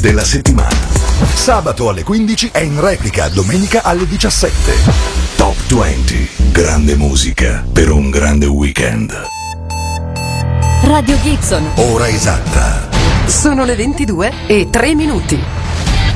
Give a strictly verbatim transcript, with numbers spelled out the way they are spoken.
della settimana. Sabato alle quindici e in replica domenica alle diciassette. Top venti. Grande musica per un grande weekend. Radio Gibson. Ora esatta. Sono le ventidue e tre minuti.